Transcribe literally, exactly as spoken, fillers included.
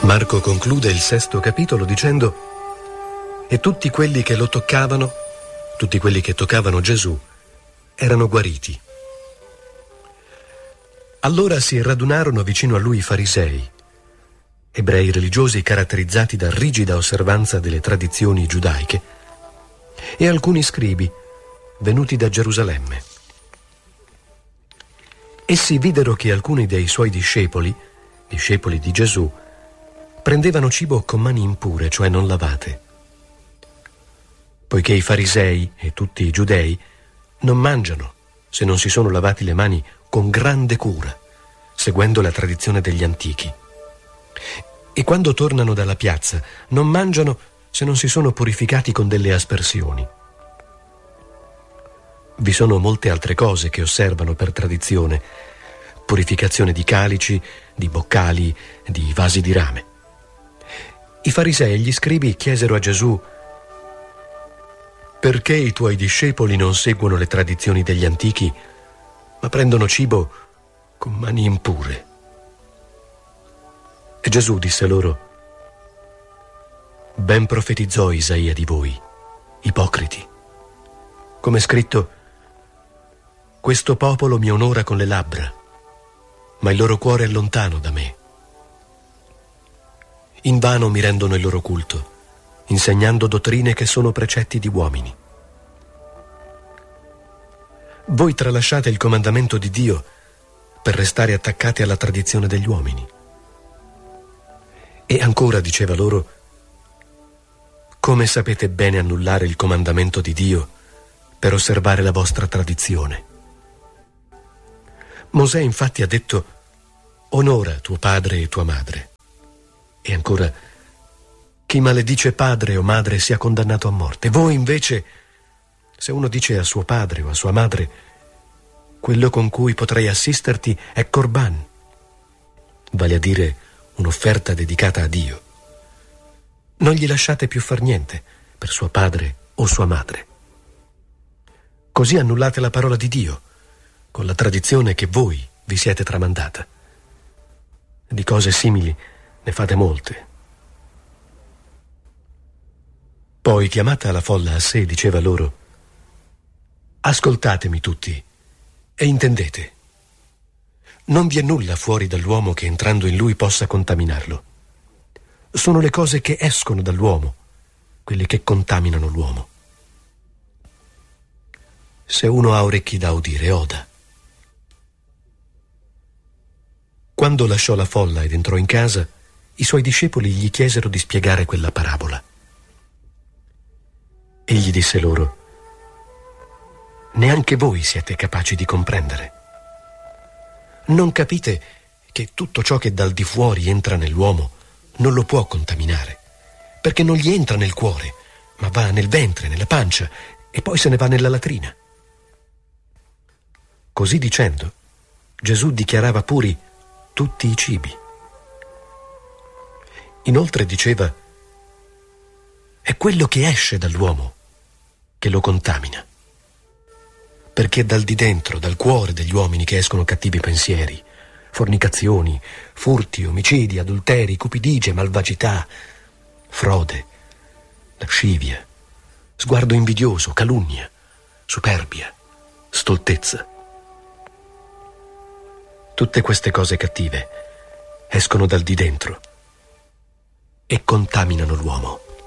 Marco conclude il sesto capitolo dicendo: e tutti quelli che lo toccavano, tutti quelli che toccavano Gesù, erano guariti. Allora si radunarono vicino a lui i farisei, ebrei religiosi caratterizzati da rigida osservanza delle tradizioni giudaiche, e alcuni scribi venuti da Gerusalemme. Essi videro che alcuni dei suoi discepoli, discepoli di Gesù, prendevano cibo con mani impure, cioè non lavate. Poiché i farisei e tutti i giudei non mangiano se non si sono lavati le mani con grande cura, seguendo la tradizione degli antichi. E quando tornano dalla piazza non mangiano se non si sono purificati con delle aspersioni. Vi sono molte altre cose che osservano per tradizione: purificazione di calici, di boccali, di vasi di rame. I farisei e gli scribi chiesero a Gesù: perché i tuoi discepoli non seguono le tradizioni degli antichi, ma prendono cibo con mani impure? E Gesù disse loro: ben profetizzò Isaia di voi, ipocriti. Come è scritto: questo popolo mi onora con le labbra, ma il loro cuore è lontano da me. Invano mi rendono il loro culto, insegnando dottrine che sono precetti di uomini. Voi tralasciate il comandamento di Dio per restare attaccati alla tradizione degli uomini. E ancora diceva loro: come sapete bene annullare il comandamento di Dio per osservare la vostra tradizione? Mosè infatti ha detto: onora tuo padre e tua madre. E ancora: chi maledice padre o madre sia condannato a morte. Voi invece, se uno dice a suo padre o a sua madre: quello con cui potrei assisterti è Corban, vale a dire un'offerta dedicata a Dio, non gli lasciate più far niente per suo padre o sua madre. Così annullate la parola di Dio con la tradizione che voi vi siete tramandata. Di cose simili ne fate molte. Poi, chiamata la folla a sé, diceva loro: ascoltatemi tutti e intendete. Non vi è nulla fuori dall'uomo che entrando in lui possa contaminarlo. Sono le cose che escono dall'uomo quelle che contaminano l'uomo. Se uno ha orecchi da udire, oda. Quando lasciò la folla ed entrò in casa, i suoi discepoli gli chiesero di spiegare quella parabola. Egli disse loro: neanche voi siete capaci di comprendere. Non capite che tutto ciò che dal di fuori entra nell'uomo non lo può contaminare, perché non gli entra nel cuore, ma va nel ventre, nella pancia, e poi se ne va nella latrina. Così dicendo, Gesù dichiarava puri tutti i cibi. Inoltre diceva: è quello che esce dall'uomo che lo contamina, perché è dal di dentro, dal cuore degli uomini, che escono cattivi pensieri, fornicazioni, furti, omicidi, adulteri, cupidigie, malvagità, frode, lascivia, sguardo invidioso, calunnia, superbia, stoltezza. Tutte queste cose cattive escono dal di dentro e contaminano l'uomo.